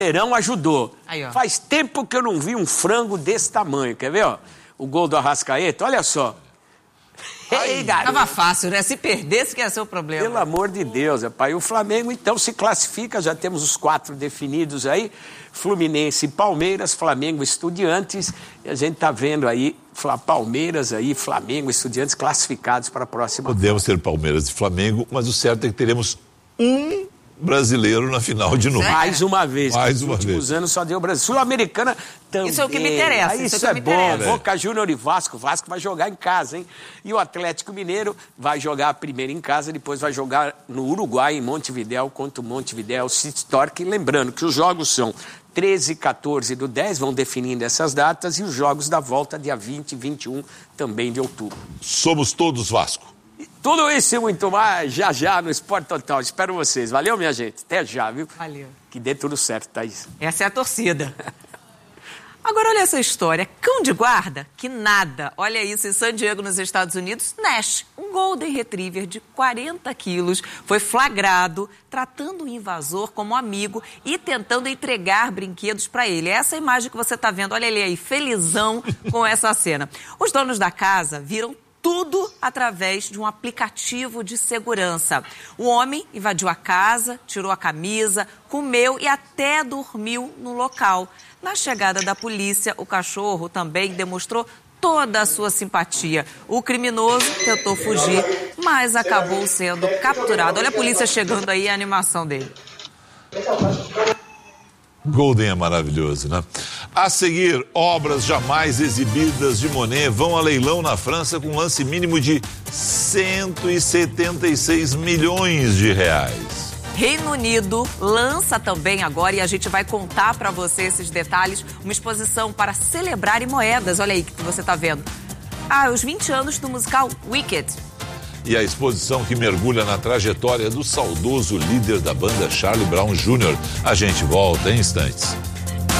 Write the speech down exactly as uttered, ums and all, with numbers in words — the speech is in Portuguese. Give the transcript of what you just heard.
Brasileirão ajudou. Aí, ó. Faz tempo que eu não vi um frango desse tamanho. Quer ver, ó? O gol do Arrascaeta, olha só. Ei, garoto. Tava fácil, né? Se perdesse, que ia ser o problema. Pelo amor de Deus, rapaz. E o Flamengo, então, se classifica, já temos os quatro definidos aí. Fluminense e Palmeiras, Flamengo e Estudiantes. E a gente tá vendo aí, Palmeiras aí, Flamengo e Estudiantes classificados para a próxima. Podemos ter Palmeiras e Flamengo, mas o certo é que teremos um brasileiro na final de novo. Mais uma vez. Mais Nos uma últimos vez. anos só deu o Brasil. Sul-Americana também. Isso é o que me interessa. Ah, isso, isso é, é, que me bom. interessa. Boca Júnior e Vasco. Vasco vai jogar em casa, hein? E o Atlético Mineiro vai jogar primeiro em casa, depois vai jogar no Uruguai, em Montevidéu, contra o Montevidéu City Torque. Lembrando que os jogos são treze e quatorze do dez, vão definindo essas datas, e os jogos da volta, dia vinte e vinte e um, também de outubro. Somos todos Vasco. Tudo isso e muito mais, já já no Esporte Total. Espero vocês. Valeu, minha gente. Até já, viu? Valeu. Que dê tudo certo, Thaís. Essa é a torcida. Agora, olha essa história. Cão de guarda? Que nada. Olha isso, em San Diego, nos Estados Unidos, Nash, um Golden Retriever de quarenta quilos, foi flagrado tratando o invasor como amigo e tentando entregar brinquedos para ele. Essa imagem que você está vendo, olha ele aí, felizão com essa cena. Os donos da casa viram tudo através de um aplicativo de segurança. O homem invadiu a casa, tirou a camisa, comeu e até dormiu no local. Na chegada da polícia, o cachorro também demonstrou toda a sua simpatia. O criminoso tentou fugir, mas acabou sendo capturado. Olha a polícia chegando aí, a animação dele. Golden é maravilhoso, né? A seguir, obras jamais exibidas de Monet vão a leilão na França com um lance mínimo de cento e setenta e seis milhões de reais. Reino Unido lança também agora, e a gente vai contar para você esses detalhes, uma exposição para celebrar moedas. Olha aí que você está vendo. Ah, os vinte anos do musical Wicked. E a exposição que mergulha na trajetória do saudoso líder da banda Charlie Brown Júnior A gente volta em instantes.